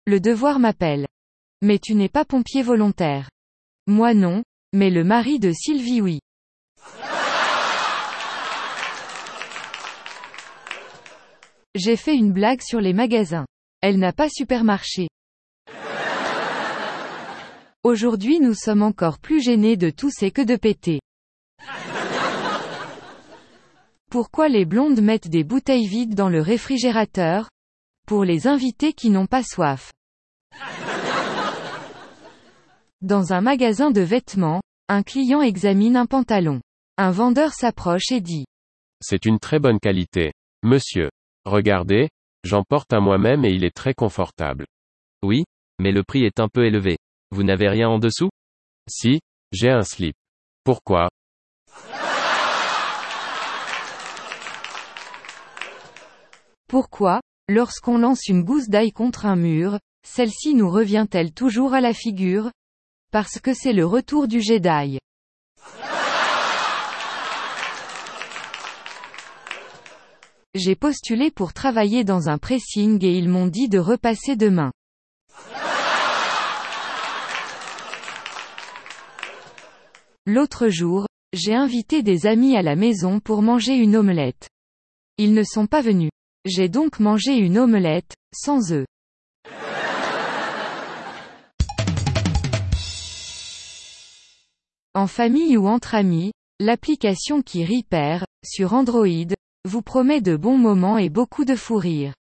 le devoir m'appelle. Mais tu n'es pas pompier volontaire. Moi non, mais le mari de Sylvie oui. J'ai fait une blague sur les magasins. Elle n'a pas supermarché. Aujourd'hui nous sommes encore plus gênés de tousser que de péter. Pourquoi les blondes mettent des bouteilles vides dans le réfrigérateur? Pour les invités qui n'ont pas soif. Dans un magasin de vêtements, un client examine un pantalon. Un vendeur s'approche et dit. C'est une très bonne qualité. Monsieur. Regardez, j'en porte un moi-même et il est très confortable. Oui, mais le prix est un peu élevé. Vous n'avez rien en dessous? Si, j'ai un slip. Pourquoi? Pourquoi, lorsqu'on lance une gousse d'ail contre un mur, celle-ci nous revient-elle toujours à la figure? Parce que c'est le retour du jet d'ail. J'ai postulé pour travailler dans un pressing et ils m'ont dit de repasser demain. L'autre jour, j'ai invité des amis à la maison pour manger une omelette. Ils ne sont pas venus. J'ai donc mangé une omelette, sans œufs. En famille ou entre amis, l'application qui Repair, sur Android, vous promet de bons moments et beaucoup de fou rire.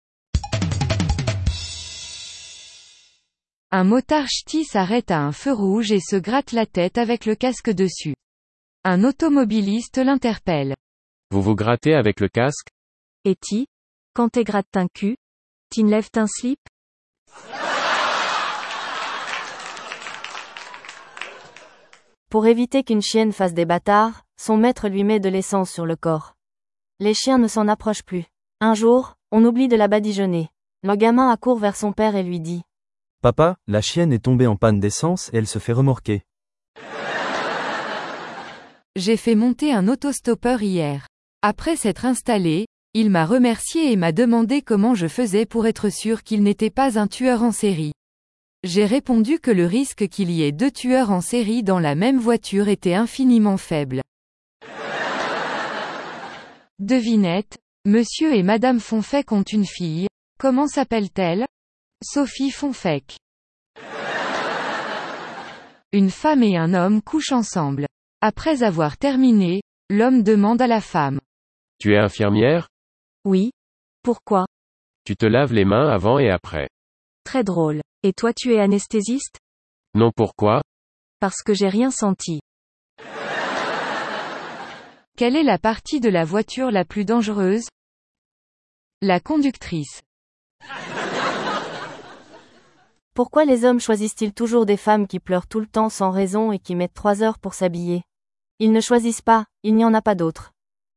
Un motard ch'ti s'arrête à un feu rouge et se gratte la tête avec le casque dessus. Un automobiliste l'interpelle. Vous vous grattez avec le casque? Et ti, quand t'es gratte un cul, t'enlèves un slip? Pour éviter qu'une chienne fasse des bâtards, son maître lui met de l'essence sur le corps. Les chiens ne s'en approchent plus. Un jour, on oublie de la badigeonner. Le gamin accourt vers son père et lui dit. Papa, la chienne est tombée en panne d'essence et elle se fait remorquer. J'ai fait monter un autostoppeur hier. Après s'être installé, il m'a remercié et m'a demandé comment je faisais pour être sûr qu'il n'était pas un tueur en série. J'ai répondu que le risque qu'il y ait 2 tueurs en série dans la même voiture était infiniment faible. Devinette, Monsieur et Madame Fonfec ont une fille. Comment s'appelle-t-elle? Sophie Fonfec. Une femme et un homme couchent ensemble. Après avoir terminé, l'homme demande à la femme. Tu es infirmière? Oui. Pourquoi? Tu te laves les mains avant et après. Très drôle. Et toi tu es anesthésiste? Non, pourquoi? Parce que j'ai rien senti. Quelle est la partie de la voiture la plus dangereuse? La conductrice. Pourquoi les hommes choisissent-ils toujours des femmes qui pleurent tout le temps sans raison et qui mettent 3 heures pour s'habiller? Ils ne choisissent pas, il n'y en a pas d'autres.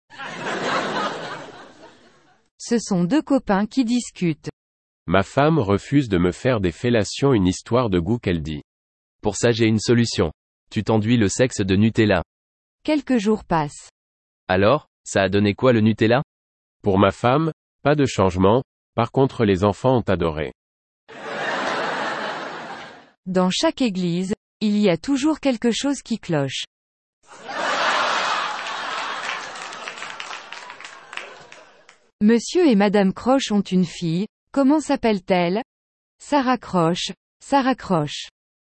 Ce sont 2 copains qui discutent. Ma femme refuse de me faire des fellations, une histoire de goût qu'elle dit. Pour ça j'ai une solution. Tu t'enduis le sexe de Nutella. Quelques jours passent. Alors, ça a donné quoi le Nutella? Pour ma femme, pas de changement, par contre les enfants ont adoré. Dans chaque église, il y a toujours quelque chose qui cloche. Monsieur et Madame Croche ont une fille. Comment s'appelle-t-elle? Sarah Croche. Sarah Croche.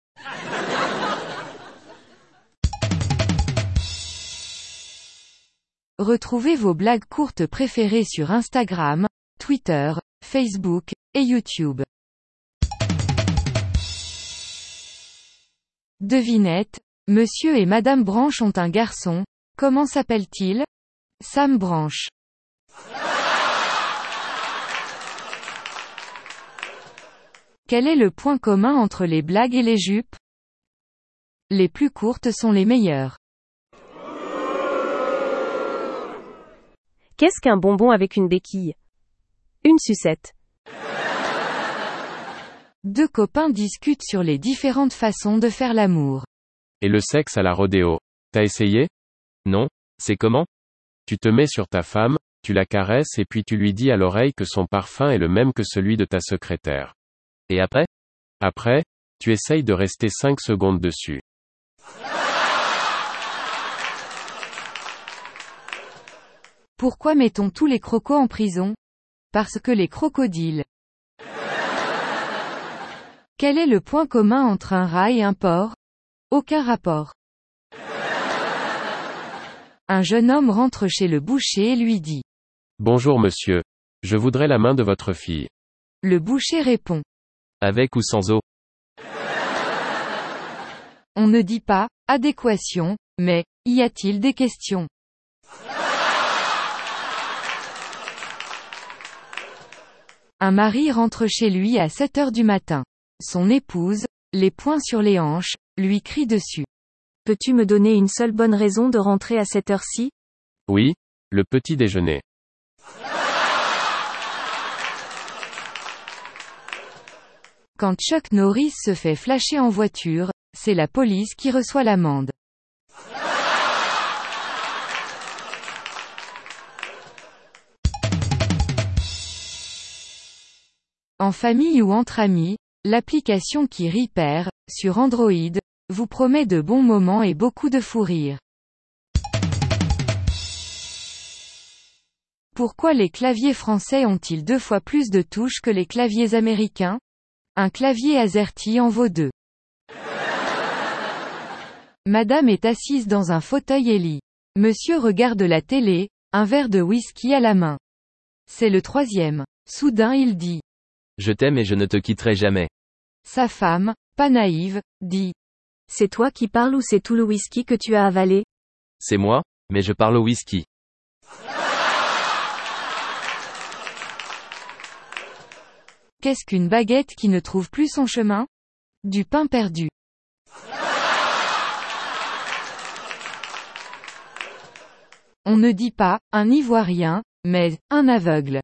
Retrouvez vos blagues courtes préférées sur Instagram, Twitter, Facebook, et YouTube. Devinette, Monsieur et Madame Branche ont un garçon. Comment s'appelle-t-il? Sam Branche. Quel est le point commun entre les blagues et les jupes? Les plus courtes sont les meilleures. Qu'est-ce qu'un bonbon avec une béquille? Une sucette. 2 copains discutent sur les différentes façons de faire l'amour. Et le sexe à la rodéo. T'as essayé? Non, c'est comment? Tu te mets sur ta femme, tu la caresses et puis tu lui dis à l'oreille que son parfum est le même que celui de ta secrétaire. Et après? Après, tu essayes de rester 5 secondes dessus. Pourquoi mettons tous les crocos en prison? Parce que les crocodiles. Quel est le point commun entre un rat et un porc? Aucun rapport. Un jeune homme rentre chez le boucher et lui dit. Bonjour monsieur. Je voudrais la main de votre fille. Le boucher répond. Avec ou sans eau? On ne dit pas, adéquation, mais, y a-t-il des questions? Un mari rentre chez lui à 7 heures du matin. Son épouse, les poings sur les hanches, lui crie dessus. Peux-tu me donner une seule bonne raison de rentrer à cette heure-ci? Oui, le petit déjeuner. Quand Chuck Norris se fait flasher en voiture, c'est la police qui reçoit l'amende. En famille ou entre amis, l'application qui rit perd, sur Android, vous promet de bons moments et beaucoup de fou rire. Pourquoi les claviers français ont-ils 2 fois plus de touches que les claviers américains? Un clavier AZERTY en vaut 2. Madame est assise dans un fauteuil et lit. Monsieur regarde la télé, un verre de whisky à la main. C'est le 3e. Soudain il dit. Je t'aime et je ne te quitterai jamais. Sa femme, pas naïve, dit. C'est toi qui parles ou c'est tout le whisky que tu as avalé? C'est moi, mais je parle au whisky. Qu'est-ce qu'une baguette qui ne trouve plus son chemin? Du pain perdu. On ne dit pas, un Ivoirien, mais, un aveugle.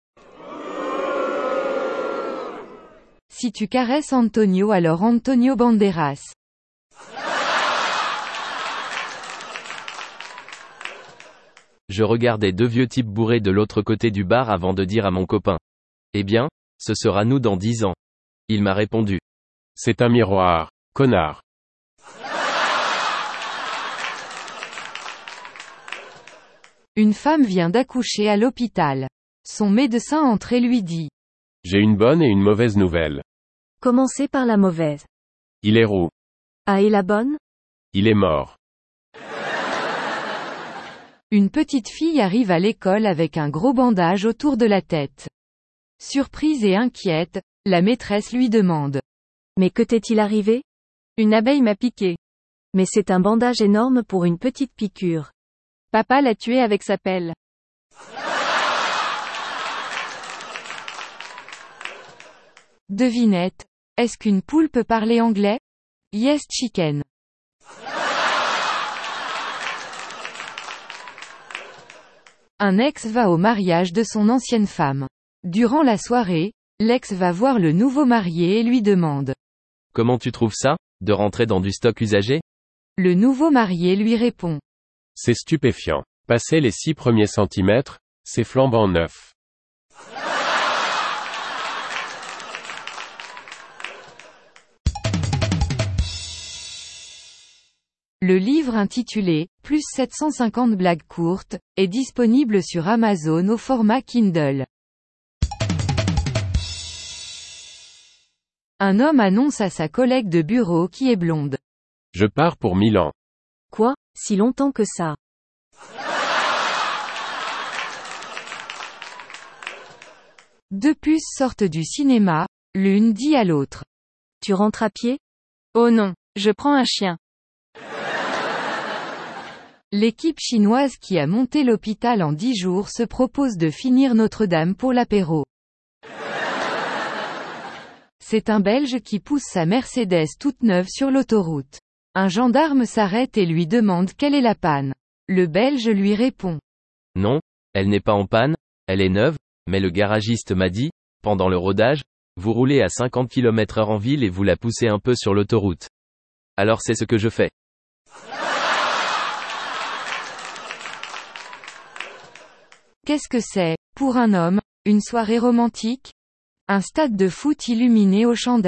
Si tu caresses Antonio alors Antonio Banderas. Je regardais 2 vieux types bourrés de l'autre côté du bar avant de dire à mon copain. Eh bien, ce sera nous dans 10 ans. Il m'a répondu. C'est un miroir, connard. Une femme vient d'accoucher à l'hôpital. Son médecin entre et lui dit. J'ai une bonne et une mauvaise nouvelle. Commencez par la mauvaise. Il est roux. Ah et la bonne? Il est mort. Une petite fille arrive à l'école avec un gros bandage autour de la tête. Surprise et inquiète, la maîtresse lui demande. Mais que t'est-il arrivé? Une abeille m'a piqué. Mais c'est un bandage énorme pour une petite piqûre. Papa l'a tué avec sa pelle. Devinette. Est-ce qu'une poule peut parler anglais? Yes chicken. Un ex va au mariage de son ancienne femme. Durant la soirée, l'ex va voir le nouveau marié et lui demande. Comment tu trouves ça, de rentrer dans du stock usagé? Le nouveau marié lui répond. C'est stupéfiant. Passer les 6 premiers centimètres, c'est flambant neuf. Le livre intitulé « Plus 750 blagues courtes » est disponible sur Amazon au format Kindle. Un homme annonce à sa collègue de bureau qui est blonde. Je pars pour Milan. Quoi, si longtemps que ça? Deux puces sortent du cinéma, l'une dit à l'autre. Tu rentres à pied? Oh non, je prends un chien. L'équipe chinoise qui a monté l'hôpital en 10 jours se propose de finir Notre-Dame pour l'apéro. C'est un Belge qui pousse sa Mercedes toute neuve sur l'autoroute. Un gendarme s'arrête et lui demande quelle est la panne. Le Belge lui répond. Non, elle n'est pas en panne, elle est neuve, mais le garagiste m'a dit, pendant le rodage, vous roulez à 50 km/h en ville et vous la poussez un peu sur l'autoroute. Alors c'est ce que je fais. Qu'est-ce que c'est, pour un homme, une soirée romantique? Un stade de foot illuminé aux chandelles.